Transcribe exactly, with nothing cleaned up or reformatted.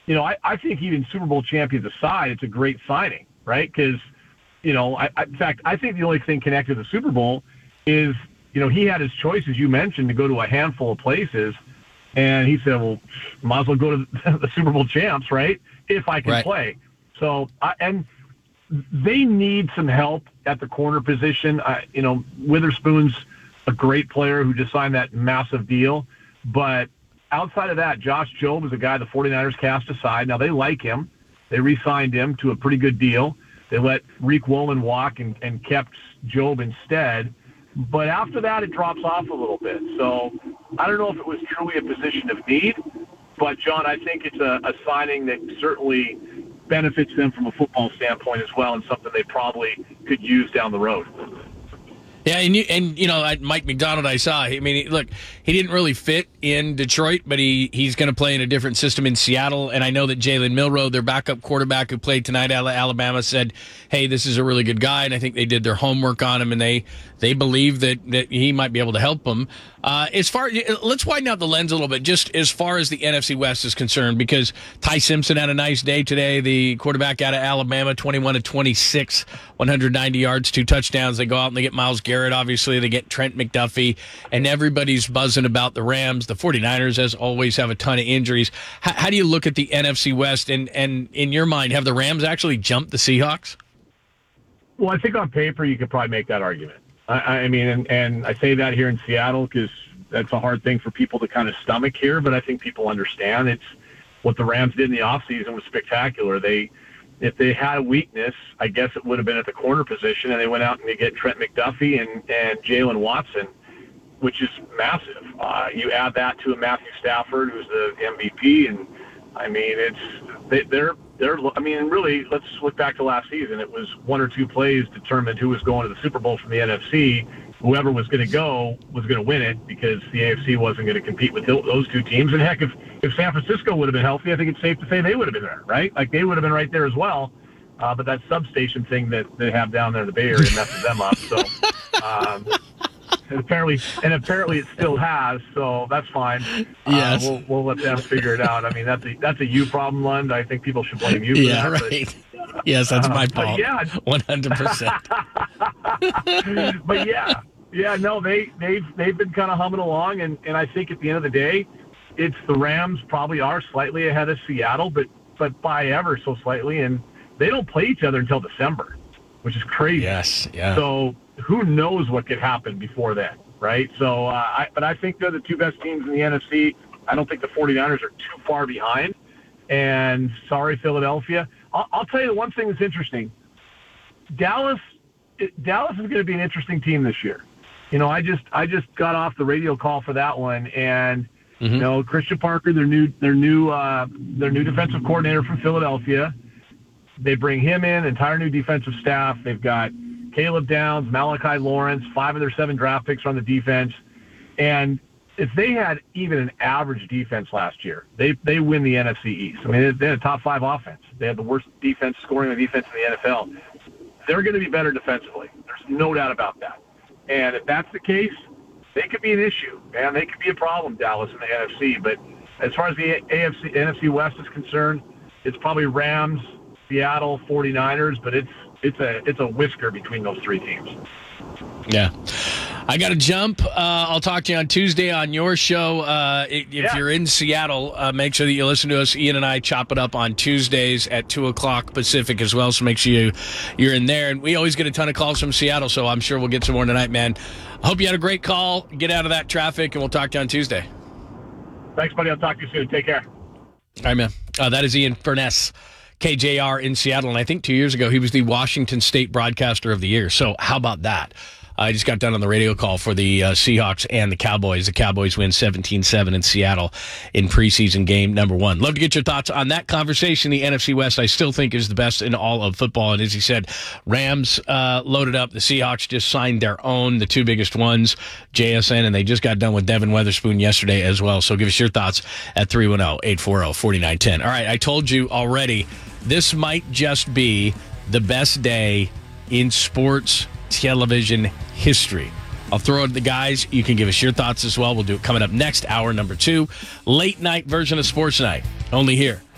you know, I, I think even Super Bowl champions aside, it's a great signing, right? Because, you know, I, I, in fact, I think the only thing connected to the Super Bowl is, you know, he had his choice, as you mentioned, to go to a handful of places. And he said, well, might as well go to the Super Bowl champs, right, if I can right. play. So, I, and they need some help at the corner position. I, you know, Witherspoon's a great player who just signed that massive deal. But outside of that, Josh Jobe is a guy the 49ers cast aside. Now, they like him. They re-signed him to a pretty good deal. They let Reek Woolen walk and, and kept Jobe instead. But after that, it drops off a little bit. So I don't know if it was truly a position of need. But, John, I think it's a, a signing that certainly benefits them from a football standpoint as well, and something they probably could use down the road. Yeah, and you, and you know, Mike McDonald, I saw. I mean, look, he didn't really fit in Detroit, but he, he's going to play in a different system in Seattle. And I know that Jalen Milroe, their backup quarterback who played tonight at Alabama, said, "Hey, this is a really good guy." And I think they did their homework on him, and they they believe that, that he might be able to help them. Uh, as far, let's widen out the lens a little bit, just as far as the N F C West is concerned, because Ty Simpson had a nice day today. The quarterback out of Alabama, twenty-one to twenty-six, one hundred ninety yards, two touchdowns. They go out and they get Myles Garrett, obviously. They get Trent McDuffie, and everybody's buzzing about the Rams. The 49ers, as always, have a ton of injuries. How, how do you look at the N F C West, and, and in your mind, have the Rams actually jumped the Seahawks? Well, I think on paper you could probably make that argument. I, I mean, and, and I say that here in Seattle because that's a hard thing for people to kind of stomach here, but I think people understand. It's what the Rams did in the offseason was spectacular. They If they had a weakness, I guess it would have been at the corner position, and they went out and they get Trent McDuffie and, and Jalen Watson, which is massive. Uh, you add that to a Matthew Stafford, who's the M V P, and I mean, it's they, they're they're. I mean, really, let's look back to last season. It was one or two plays determined who was going to the Super Bowl from the N F C. Whoever was going to go was going to win it because the A F C wasn't going to compete with those two teams. And heck, if, if San Francisco would have been healthy, I think it's safe to say they would have been there, right? Like they would have been right there as well. Uh, but that substation thing that they have down there in the Bay Area messes them up. So, um, and apparently, and apparently it still has. So that's fine. Yes, uh, we'll we'll let them figure it out. I mean, that's a that's a you problem, Lund. I think people should blame you. For yeah, that, right. But, yes, that's uh, my fault. Yeah, one hundred percent. But yeah. Yeah, no, they, they've they've been kind of humming along, and, and I think at the end of the day, it's the Rams probably are slightly ahead of Seattle, but, but by ever so slightly, and they don't play each other until December, which is crazy. Yes, yeah. So who knows what could happen before then, right? So, uh, I, but I think they're the two best teams in the N F C. I don't think the 49ers are too far behind, and sorry, Philadelphia. I'll, I'll tell you the one thing that's interesting. Dallas, it, Dallas is going to be an interesting team this year. You know, I just I just got off the radio call for that one, and mm-hmm. you know, Christian Parker, their new their new uh, their new defensive coordinator from Philadelphia. They bring him in, entire new defensive staff. They've got Caleb Downs, Malachi Lawrence, five of their seven draft picks are on the defense. And if they had even an average defense last year, they they win the N F C East. I mean, they had a top five offense. They had the worst defense scoring on defense in the N F L. They're going to be better defensively. There's no doubt about that. And if that's the case, they could be an issue, man. They could be a problem, Dallas, in the N F C. But as far as the A F C, N F C West is concerned, it's probably Rams, Seattle, 49ers, but it's it's a it's a whisker between those three teams. Yeah. I got to jump. Uh, I'll talk to you on Tuesday on your show. Uh, if yeah. you're in Seattle, uh, make sure that you listen to us. Ian and I chop it up on Tuesdays at two o'clock Pacific as well, so make sure you, you're in there. And we always get a ton of calls from Seattle, so I'm sure we'll get some more tonight, man. I hope you had a great call. Get out of that traffic, and we'll talk to you on Tuesday. Thanks, buddy. I'll talk to you soon. Take care. All right, man. Uh, that is Ian Furness, K J R in Seattle, and I think two years ago he was the Washington State Broadcaster of the Year. So how about that? I just got done on the radio call for the uh, Seahawks and the Cowboys. The Cowboys win seventeen seven in Seattle in preseason game number one. Love to get your thoughts on that conversation. The N F C West, I still think, is the best in all of football. And as he said, Rams uh, loaded up. The Seahawks just signed their own, the two biggest ones, J S N, and they just got done with Devin Witherspoon yesterday as well. So give us your thoughts at three one zero, eight four zero, four nine one zero. All right, I told you already, this might just be the best day in sports television history. I'll throw it to the guys. You can give us your thoughts as well. We'll do it coming up next, hour number two. Late night version of Sports Night. Only here